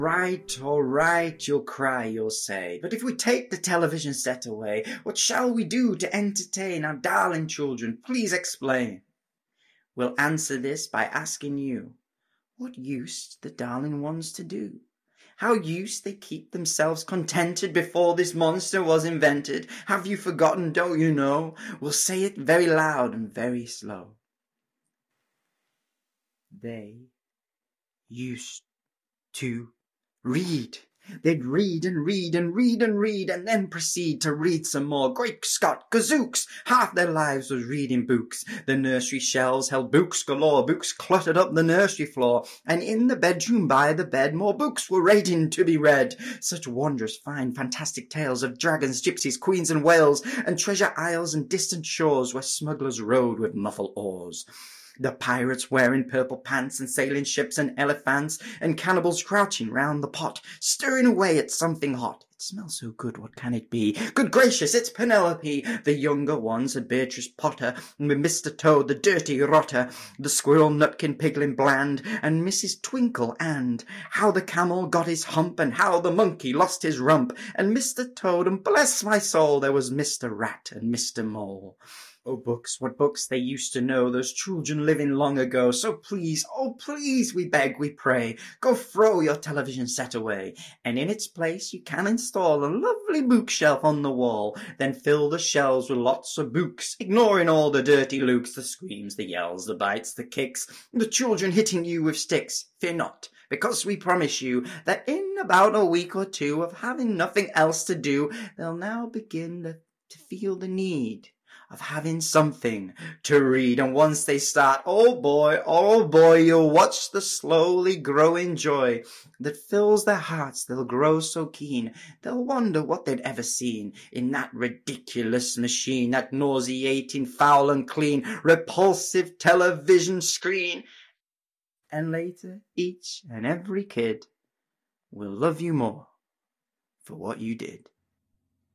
Right, all right, you'll cry, you'll say. But if we take the television set away, what shall we do to entertain our darling children? Please explain. We'll answer this by asking you, what used the darling ones to do? How used they keep themselves contented before this monster was invented? Have you forgotten, don't you know? We'll say it very loud and very slow. They used to read. They'd read and read and read and read and then proceed to read some more. Great Scott, gazooks! Half their lives was reading books. The nursery shelves held books galore. Books cluttered up the nursery floor. And in the bedroom by the bed more books were waiting to be read. Such wondrous fine fantastic tales of dragons, gypsies, queens and whales, and treasure isles and distant shores where smugglers rowed with muffled oars. The pirates wearing purple pants and sailing ships and elephants and cannibals crouching round the pot, stirring away at something hot. It smells so good, what can it be? Good gracious, it's Penelope! The younger ones had Beatrice Potter, with Mr. Toad, the dirty rotter, the squirrel Nutkin Piglin Bland, and Mrs. Twinkle, and how the camel got his hump, and how the monkey lost his rump, and Mr. Toad, and bless my soul, there was Mr. Rat and Mr. Mole. Oh, books, what books they used to know, those children living long ago. So please, oh please, we beg, we pray, go throw your television set away, and in its place you can install a lovely bookshelf on the wall. Then fill the shelves with lots of books, ignoring all the dirty looks, the screams, the yells, the bites, the kicks, the children hitting you with sticks. Fear not, because we promise you that in about a week or two of having nothing else to do, they'll now begin to feel the need of having something to read. And once they start, oh boy, you'll watch the slowly growing joy that fills their hearts. They'll grow so keen, they'll wonder what they'd ever seen in that ridiculous machine, that nauseating, foul and clean, repulsive television screen. And later, each and every kid will love you more for what you did.